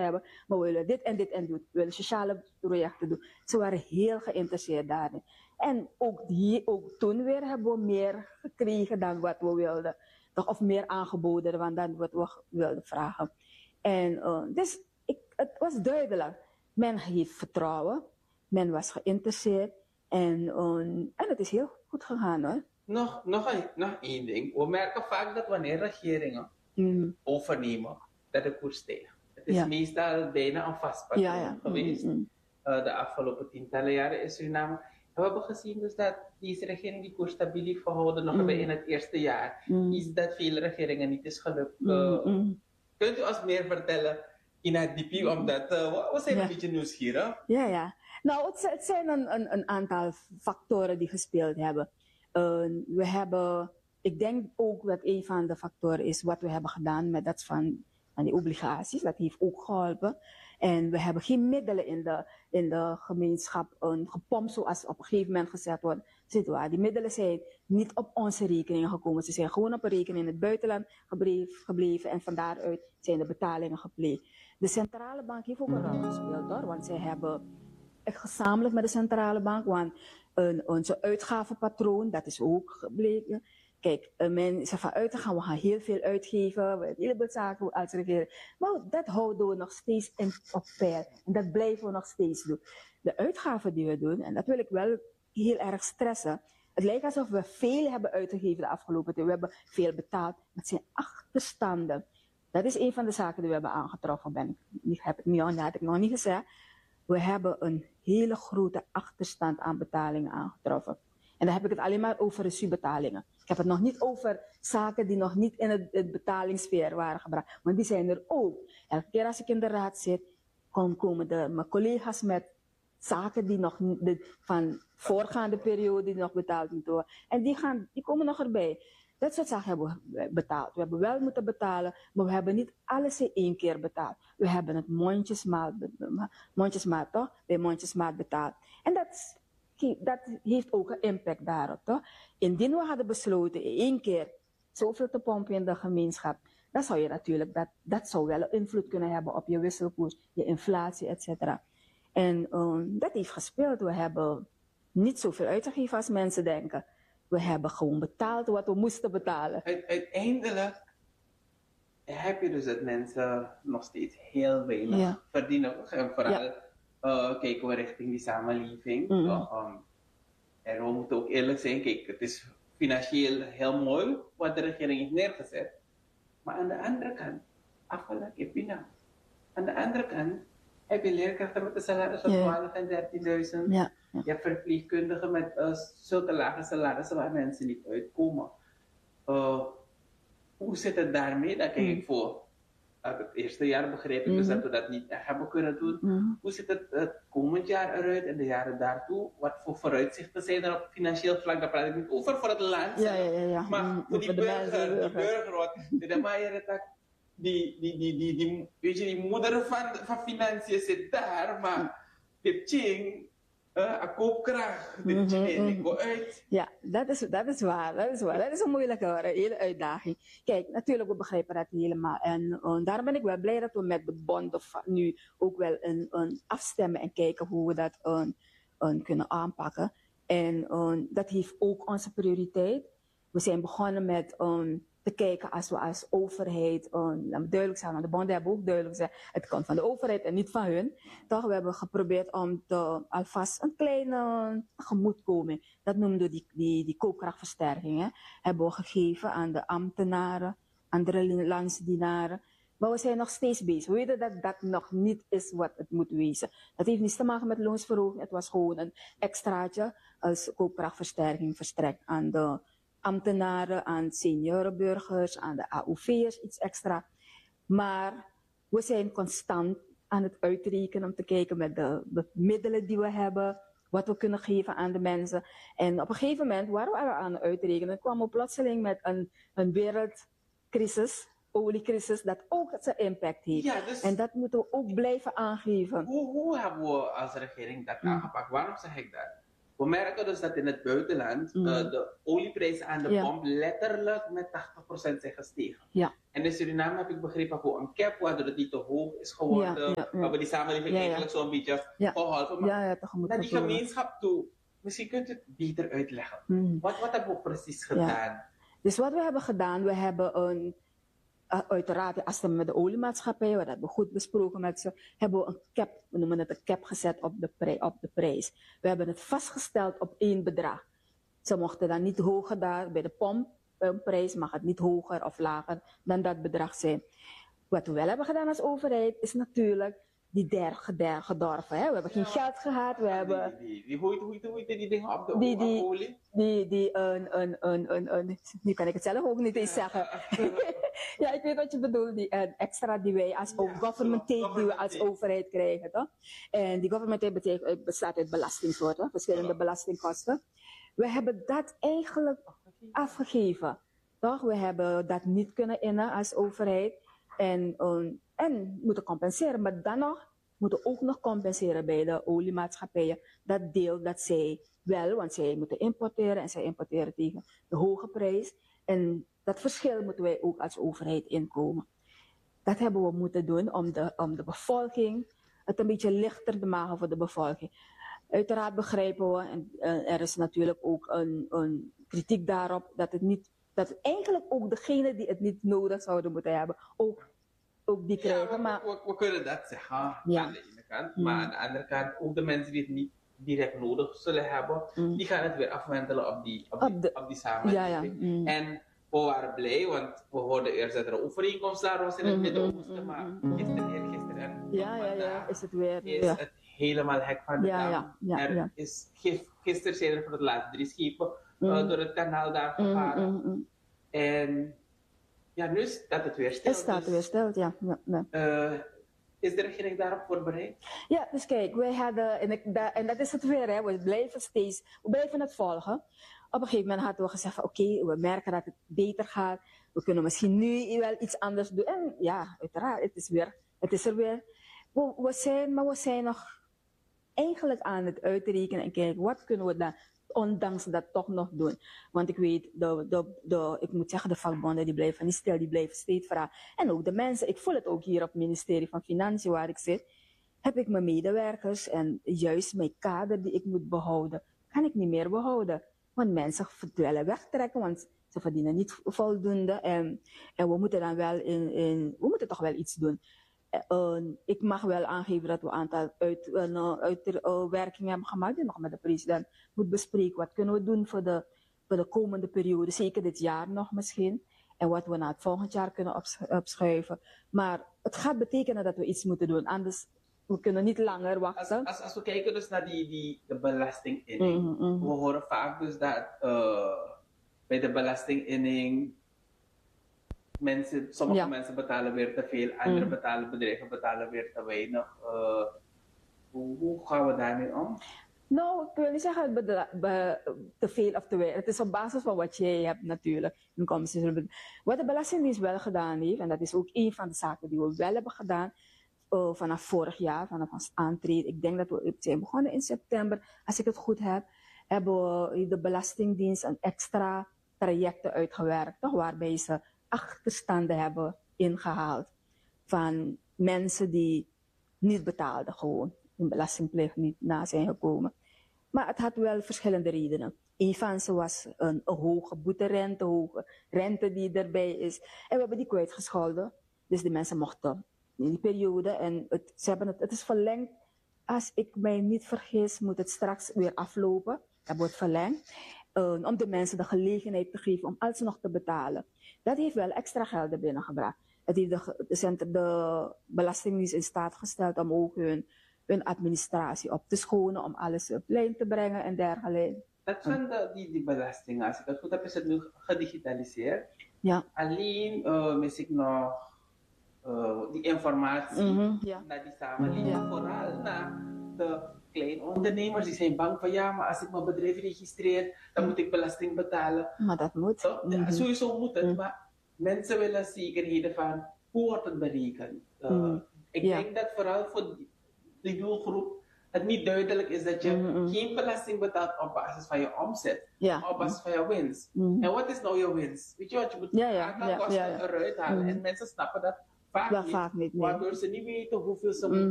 hebben, maar we willen dit en dit en doen. We willen sociale projecten doen. Ze waren heel geïnteresseerd daarin. En ook toen weer hebben we meer gekregen dan wat we wilden. Toch, of meer aangeboden dan wat we wilden vragen. En dus het was duidelijk. Men heeft vertrouwen. Men was geïnteresseerd. En het is heel goed gegaan hoor. Nog één ding. We merken vaak dat wanneer regeringen overnemen, dat de koers stijgt. Het is meestal bijna een vast patroon geweest. De afgelopen tientallen jaren in Suriname. We hebben gezien dus dat deze regering die koers stabiel heeft gehouden, nog bij in het eerste jaar. Iets dat vele regeringen niet is gelukt. Kunt u ons meer vertellen in het DP, omdat we zijn een beetje nieuwsgierig? Ja. Nou, het zijn een aantal factoren die gespeeld hebben. We hebben, ik denk ook dat een van de factoren is wat we hebben gedaan met dat van die obligaties. Dat heeft ook geholpen. En we hebben geen middelen in de gemeenschap gepompt zoals op een gegeven moment gezegd wordt. Die middelen zijn niet op onze rekeningen gekomen. Ze zijn gewoon op een rekening in het buitenland gebleven en van daaruit zijn de betalingen gepleegd. De centrale bank heeft ook een rol gespeeld hoor, want zij hebben gezamenlijk met de centrale bank, want onze uitgavenpatroon, dat is ook gebleken. Kijk, men is ervan uit te gaan, we gaan heel veel uitgeven, we hebben een heleboel zaken als regering. Maar dat houden we nog steeds op peil. En dat blijven we nog steeds doen. De uitgaven die we doen, en dat wil ik wel heel erg stressen. Het lijkt alsof we veel hebben uitgegeven de afgelopen tijd. We hebben veel betaald, maar het zijn achterstanden. Dat is een van de zaken die we hebben aangetroffen. Had ik nog niet gezegd. We hebben een hele grote achterstand aan betalingen aangetroffen. En dan heb ik het alleen maar over resubetalingen. Ik heb het nog niet over zaken die nog niet in het betalingssfeer waren gebracht. Want die zijn er ook. Elke keer als ik in de raad zit, komen mijn collega's met zaken die nog van voorgaande periode die nog betaald moeten worden. En die komen nog erbij. Dat soort zaken hebben we betaald. We hebben wel moeten betalen, maar we hebben niet alles in één keer betaald. We hebben het mondjesmaat toch? Bij mondjesmaat betaald. En dat heeft ook een impact daarop, toch? Indien we hadden besloten in één keer zoveel te pompen in de gemeenschap, dan zou je natuurlijk, dat zou wel invloed kunnen hebben op je wisselkoers, je inflatie, etc. En dat heeft gespeeld. We hebben niet zoveel uitgegeven als mensen denken. We hebben gewoon betaald wat we moesten betalen. Uiteindelijk heb je dus dat mensen nog steeds heel weinig verdienen. En vooral kijken we richting die samenleving. En we moeten ook eerlijk zijn, kijk, het is financieel heel mooi wat de regering heeft neergezet. Maar aan de andere kant, afvallen heb je nou. Aan de andere kant heb je leerkrachten met een salaris van 12 en 13.000. Ja. Je hebt verpleegkundigen met zulke lage salarissen waar mensen niet uitkomen. Hoe zit het daarmee? Dat kijk ik voor. Het eerste jaar begreep ik dus dat we dat niet echt hebben kunnen doen. Hoe ziet het komend jaar eruit en de jaren daartoe? Wat voor vooruitzichten zijn er op financieel vlak? Daar praat ik niet over voor het land. Maar voor die burger, de burger, die moeder van financiën zit daar, maar de ching, koopkracht, de ching, go uit. Ja, dat is waar. Dat is een moeilijke hele uitdaging. Kijk, natuurlijk, we begrijpen dat helemaal. En daarom ben ik wel blij dat we met de bonden nu ook wel een afstemmen en kijken hoe we dat kunnen aanpakken. En dat heeft ook onze prioriteit. We zijn begonnen met te kijken als we als overheid, duidelijk zijn, want de bonden hebben ook duidelijk gezegd, het komt van de overheid en niet van hun. Toch, we hebben geprobeerd om alvast een kleine tegemoetkoming, dat noemden we die koopkrachtversterking, hebben we gegeven aan de ambtenaren, andere landsdienaren. Maar we zijn nog steeds bezig. We weten dat dat nog niet is wat het moet wezen. Dat heeft niets te maken met loonsverhoging. Het was gewoon een extraatje als koopkrachtversterking verstrekt aan de ambtenaren, aan seniorenburgers, aan de AOV'ers, iets extra. Maar we zijn constant aan het uitrekenen om te kijken met de middelen die we hebben, wat we kunnen geven aan de mensen. En op een gegeven moment waren we aan het uitrekenen, kwamen we plotseling met een wereldcrisis, oliecrisis, dat ook zijn impact heeft. Ja, dus en dat moeten we ook blijven aangeven. Hoe hebben we als regering dat aangepakt? Waarom zeg ik dat? we merken dus dat in het buitenland de olieprijzen aan de pomp letterlijk met 80% zijn gestegen. Ja. En in Suriname heb ik begrepen voor een cap, waardoor het niet te hoog is geworden. Maar we die samenleving eigenlijk zo'n beetje geholpen. Maar naar die gemeenschap toe, misschien kunt u het beter uitleggen. Wat hebben we precies gedaan? Dus wat we hebben gedaan, we hebben uiteraard, als we met de oliemaatschappij, we hebben goed besproken met ze, hebben we een cap, we noemen het een cap gezet op de prijs. We hebben het vastgesteld op één bedrag. Ze mochten dan niet hoger daar, bij de pompprijs mag het niet hoger of lager dan dat bedrag zijn. Wat we wel hebben gedaan als overheid, is natuurlijk die gedorven. We hebben geen geld gehad, we hebben... Hoe die dingen op de olie? Nu kan ik het zelf ook niet eens zeggen. Ja, ik weet wat je bedoelt, die extra die wij als government take, die we als overheid krijgen. Toch? En die government take bestaat uit belastingsoorten, verschillende belastingkosten. We hebben dat eigenlijk afgegeven. Toch? We hebben dat niet kunnen innen als overheid. En moeten compenseren, maar dan nog moeten ook nog compenseren bij de oliemaatschappijen. Dat deel dat zij wel, want zij moeten importeren en zij importeren tegen de hoge prijs. En dat verschil moeten wij ook als overheid inkomen. Dat hebben we moeten doen om de bevolking, het een beetje lichter te maken voor de bevolking. Uiteraard begrijpen we, en er is natuurlijk ook een kritiek daarop, dat eigenlijk ook degenen die het niet nodig zouden moeten hebben, ook die krijgen. We kunnen dat zeggen aan de ene kant, maar aan de andere kant ook de mensen die het niet direct nodig zullen hebben, die gaan het weer afwentelen op die samenleving. En we waren blij, want we hoorden eerst dat er een overeenkomst daar was in het Midden-Oosten, maar gisteren is het weer het helemaal hek van de dam. Gisteren zijn er voor het laatst 3 schepen door het kanaal daar gevaren. En ja, nu staat het weer stil. Het staat weer stil, ja. Is de regering daarop voorbereid? Ja, dus kijk, wij hadden, en dat is het weer, hè, we blijven het volgen. Op een gegeven moment hadden we gezegd van oké, we merken dat het beter gaat. We kunnen misschien nu wel iets anders doen. En ja, uiteraard, het is er weer. We zijn nog eigenlijk aan het uitrekenen en kijken, wat kunnen we dan ondanks dat toch nog doen. Want ik weet, ik moet zeggen, de vakbonden die blijven niet stil, die blijven steeds vragen. En ook de mensen, ik voel het ook hier op het ministerie van Financiën waar ik zit, heb ik mijn medewerkers en juist mijn kader die ik moet behouden, kan ik niet meer behouden. Want mensen willen wegtrekken, want ze verdienen niet voldoende. En we moeten dan wel we moeten toch wel iets doen. Ik mag wel aangeven dat we een aantal uitwerkingen hebben gemaakt die nog met de president moet bespreken. Wat kunnen we doen voor de komende periode, zeker dit jaar nog misschien. En wat we naar het volgend jaar kunnen opschuiven. Maar het gaat betekenen dat we iets moeten doen, anders we kunnen niet langer wachten. Als we kijken dus naar de belastinginning, we horen vaak dus dat bij de belastinginning sommige mensen betalen weer te veel, andere bedrijven betalen weer te weinig. Hoe gaan we daarmee om? Nou, ik wil niet zeggen te veel of te weinig. Het is op basis van wat jij hebt natuurlijk. Wat de Belastingdienst wel gedaan heeft, en dat is ook een van de zaken die we wel hebben gedaan vanaf vorig jaar, vanaf ons aantreden. Ik denk dat we zijn begonnen in september, als ik het goed heb, hebben we de Belastingdienst een extra trajecten uitgewerkt, toch, waarbij ze achterstanden hebben ingehaald van mensen die niet betaalden, gewoon hun belastingplicht niet na zijn gekomen. Maar het had wel verschillende redenen. Een van ze was een hoge boeterente, hoge rente die erbij is. En we hebben die kwijtgescholden. Dus de mensen mochten in die periode. En het is verlengd. Als ik mij niet vergis, moet het straks weer aflopen. Dat wordt verlengd. Om de mensen de gelegenheid te geven om alsnog te betalen. Dat heeft wel extra geld binnengebracht. Het heeft de Belastingdienst in staat gesteld om ook hun administratie op te schonen, om alles op lijn te brengen en dergelijke. Dat van die belasting, als ik het goed heb, is het nu gedigitaliseerd. Ja. Alleen mis ik nog die informatie naar die samenleving, vooral naar de kleine ondernemers. Die zijn bang van ja, maar als ik mijn bedrijf registreer, dan moet ik belasting betalen. Maar dat moet. Ja, sowieso moet het, maar mensen willen zekerheden van hoe wordt het berekend. Ik denk dat vooral voor de doelgroep het niet duidelijk is dat je geen belasting betaalt op basis van je omzet, maar op basis van je winst. En wat is nou je winst? Weet je wat, je moet een aantal kosten eruit halen en mensen snappen dat vaak niet, waardoor ze niet weten hoeveel ze